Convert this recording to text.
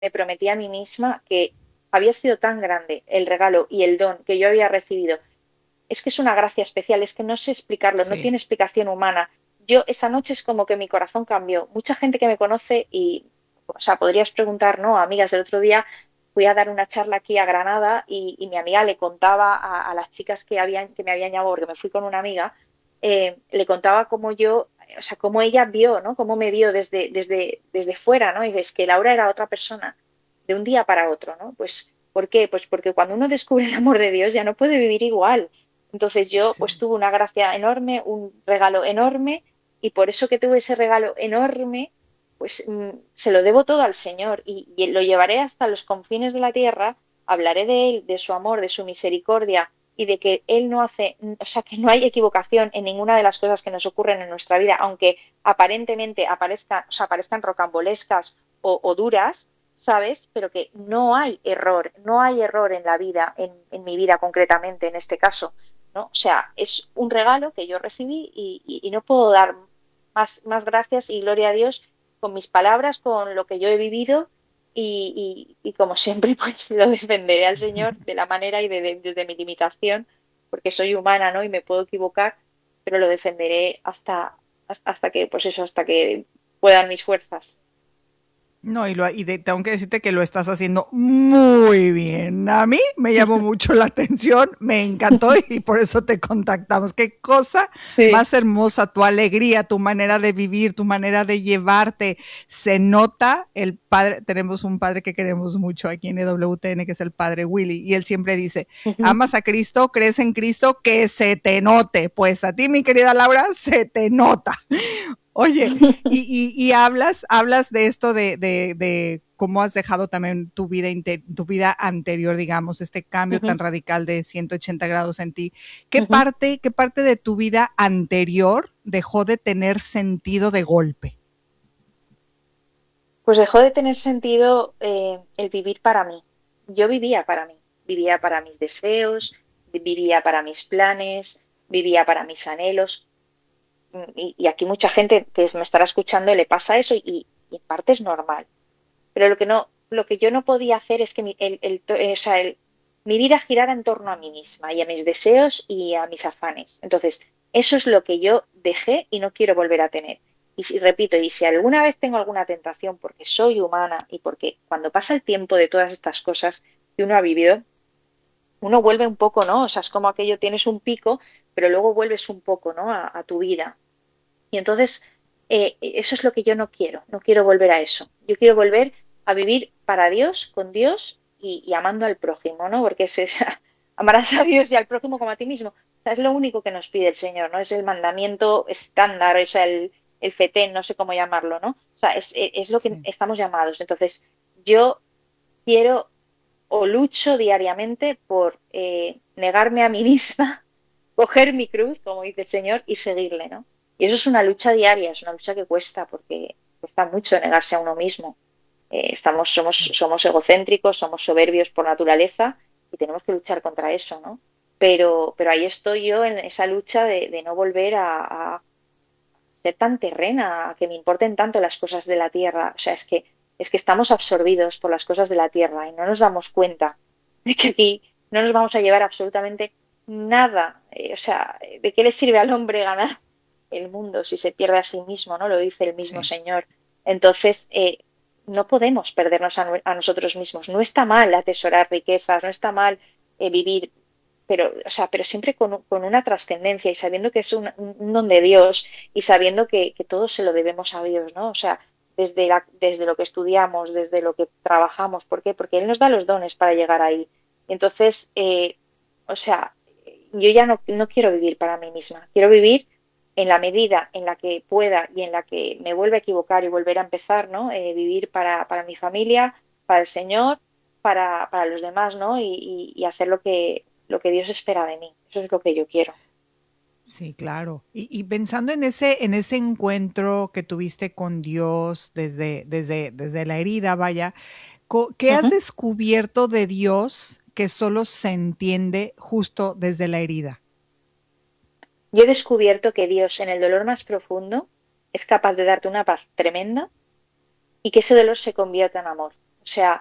me prometí a mí misma que había sido tan grande el regalo y el don que yo había recibido. Es que es una gracia especial, es que no sé explicarlo, no Sí. tiene explicación humana. Yo esa noche es como que mi corazón cambió. Mucha gente que me conoce y, o sea, podrías preguntar, ¿no? Amigas, el otro día fui a dar una charla aquí a Granada y mi amiga le contaba a las chicas que me habían llamado, porque me fui con una amiga, le contaba cómo yo, o sea, cómo ella vio, ¿no? Cómo me vio desde fuera, ¿no? Y dices que Laura era otra persona de un día para otro, ¿no? Pues, ¿por qué? Pues porque cuando uno descubre el amor de Dios ya no puede vivir igual. Entonces yo pues Sí. tuve una gracia enorme, un regalo enorme y por eso que tuve ese regalo enorme, pues se lo debo todo al Señor y lo llevaré hasta los confines de la tierra, hablaré de Él, de su amor, de su misericordia y de que Él no hace, o sea, que no hay equivocación en ninguna de las cosas que nos ocurren en nuestra vida, aunque aparentemente aparezcan, o sea, parezcan rocambolescas o duras, ¿sabes? Pero que no hay error, no hay error en la vida, en mi vida concretamente, en este caso. ¿No? O sea, es un regalo que yo recibí y no puedo dar más gracias y gloria a Dios con mis palabras, con lo que yo he vivido y como siempre, pues lo defenderé al Señor de la manera y desde mi limitación, porque soy humana, ¿no? Y me puedo equivocar, pero lo defenderé hasta que, pues eso, hasta que puedan mis fuerzas. No, tengo que decirte que lo estás haciendo muy bien. A mí me llamó mucho la atención, me encantó y por eso te contactamos. Qué cosa Sí. más hermosa, tu alegría, tu manera de vivir, tu manera de llevarte. Se nota el padre, tenemos un padre que queremos mucho aquí en EWTN, que es el padre Willy, y él siempre dice, amas a Cristo, crees en Cristo, que se te note. Pues a ti, mi querida Laura, se te nota. Oye, y hablas de esto de cómo has dejado también tu vida anterior, digamos, este cambio tan radical de 180 grados en ti. Qué parte de tu vida anterior dejó de tener sentido de golpe? Pues dejó de tener sentido el vivir para mí. Yo vivía para mis deseos, vivía para mis planes, vivía para mis anhelos. Y aquí mucha gente que me estará escuchando le pasa eso y en parte es normal. Pero lo que yo no podía hacer es que o sea, mi vida girara en torno a mí misma y a mis deseos y a mis afanes. Entonces, eso es lo que yo dejé y no quiero volver a tener. Y si, repito, y si alguna vez tengo alguna tentación, porque soy humana y porque cuando pasa el tiempo de todas estas cosas que uno ha vivido, uno vuelve un poco, ¿no? O sea, es como aquello, tienes un pico, pero luego vuelves un poco, ¿no? A tu vida. Y entonces, eso es lo que yo no quiero, no quiero volver a eso. Yo quiero volver a vivir para Dios, con Dios y amando al prójimo, ¿no? Porque amarás a Dios y al prójimo como a ti mismo. O sea, es lo único que nos pide el Señor, ¿no? Es el mandamiento estándar, o sea, el fetén, no sé cómo llamarlo, ¿no? O sea, es lo que Sí. estamos llamados. Entonces, yo quiero o lucho diariamente por negarme a mí misma, coger mi cruz, como dice el Señor, y seguirle, ¿no? Y eso es una lucha diaria, es una lucha que cuesta, porque cuesta mucho negarse a uno mismo. Sí. Somos egocéntricos, somos soberbios por naturaleza y tenemos que luchar contra eso, ¿no? Pero ahí estoy yo en esa lucha de no volver a ser tan terrena, a que me importen tanto las cosas de la tierra. O sea, es que estamos absorbidos por las cosas de la tierra y no nos damos cuenta de que aquí no nos vamos a llevar absolutamente nada. O sea, ¿de qué le sirve al hombre ganar el mundo si se pierde a sí mismo? ¿No? Lo dice el mismo Sí. Señor. Entonces, no podemos perdernos a nosotros mismos. No está mal atesorar riquezas, no está mal vivir, pero, o sea, pero siempre con una trascendencia y sabiendo que es un don de Dios y sabiendo que todo se lo debemos a Dios, ¿no? O sea, desde lo que estudiamos, desde lo que trabajamos. ¿Por qué? Porque Él nos da los dones para llegar ahí. Entonces, o sea, yo ya no quiero vivir para mí misma, quiero vivir en la medida en la que pueda y en la que me vuelva a equivocar y volver a empezar, ¿no? Vivir para mi familia, para el Señor, para los demás, ¿no? Y hacer lo que Dios espera de mí. Eso es lo que yo quiero. Sí, claro. Y pensando en ese encuentro que tuviste con Dios desde la herida, vaya, ¿qué has Ujú. descubierto de Dios que solo se entiende justo desde la herida? Yo he descubierto que Dios en el dolor más profundo es capaz de darte una paz tremenda y que ese dolor se convierta en amor. O sea,